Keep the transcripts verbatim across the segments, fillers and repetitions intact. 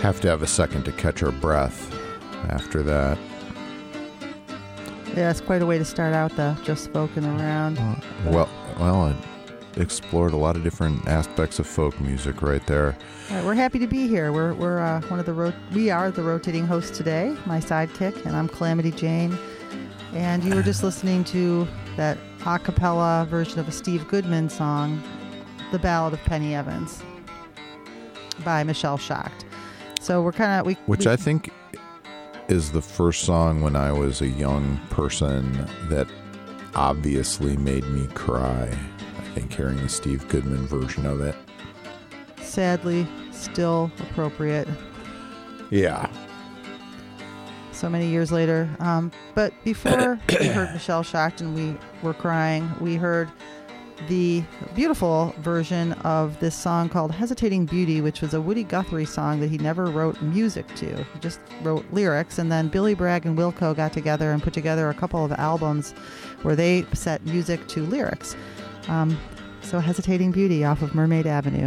Have to have a second to catch our breath after that. Yeah, it's quite a way to start out, though. Just folking around. Well, well, I explored a lot of different aspects of folk music right there. All right, we're happy to be here. We're we're uh, one of the ro- we are the rotating hosts today. My sidekick, and I'm Calamity Jane. And you were just listening to that a cappella version of a Steve Goodman song, "The Ballad of Penny Evans," by Michelle Schacht. So we're kind of we which we, I think is the first song when I was a young person that obviously made me cry. I think hearing the Steve Goodman version of it. Sadly, still appropriate. Yeah. So many years later. Um, but before we heard Michelle Schacht and we were crying, we heard the beautiful version of this song called Hesitating Beauty, which was a Woody Guthrie song that he never wrote music to. He just wrote lyrics, and then Billy Bragg and Wilco got together and put together a couple of albums where they set music to lyrics. Um, so Hesitating Beauty off of Mermaid Avenue.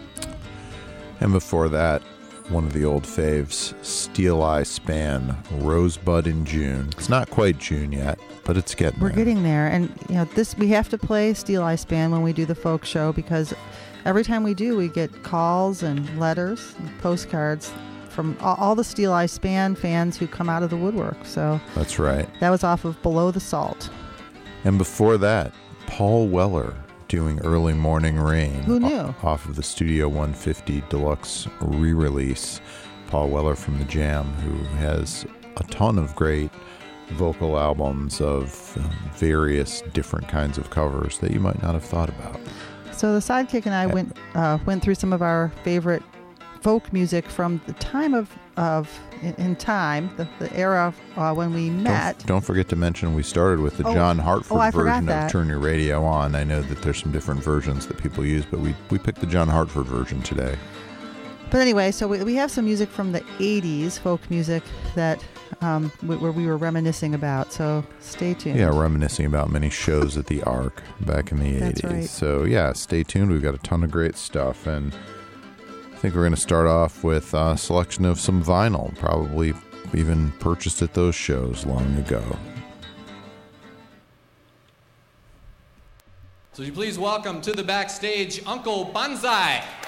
And before that, one of the old faves, Steel Eye Span, Rosebud in June. It's not quite June yet, but it's getting We're there. getting there. And, you know, this we have to play Steel Eye Span when we do the folk show, because every time we do, we get calls and letters and postcards from all, all the Steel Eye Span fans who come out of the woodwork. So That's right. that was off of Below the Salt. And before that, Paul Weller doing Early Morning Rain. Who knew? Off of the Studio one fifty Deluxe re-release. Paul Weller from The Jam, who has a ton of great vocal albums of um, various different kinds of covers that you might not have thought about. So the sidekick and I went uh, went through some of our favorite folk music from the time of of in, in time, the, the era uh, when we met. Don't, don't forget to mention we started with the Oh, John Hartford oh, I forgot version that. of Turn Your Radio On. I know that there's some different versions that people use, but we, we picked the John Hartford version today. But anyway, so we, we have some music from the eighties, folk music, that um, w- where we were reminiscing about. So stay tuned. Yeah, reminiscing about many shows at the Arc back in the That's eighties. right. So yeah, stay tuned. We've got a ton of great stuff, and I think we're going to start off with a selection of some vinyl, probably even purchased at those shows long ago. So would you please welcome to the backstage Uncle Banzai.